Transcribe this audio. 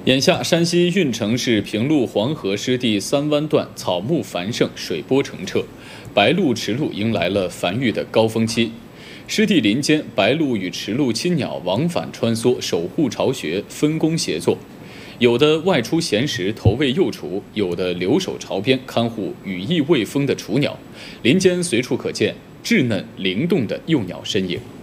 眼下，山西运城市平陆黄河湿地3湾段草木繁盛，水波澄澈，白鹭、池鹭迎来了繁育的高峰期。湿地林间，白鹭与池鹭亲鸟往返穿梭，守护巢穴，分工协作。有的外出衔食，投喂幼雏；有的留守巢边，看护羽翼未丰的雏鸟。林间随处可见稚嫩灵动的幼鸟身影。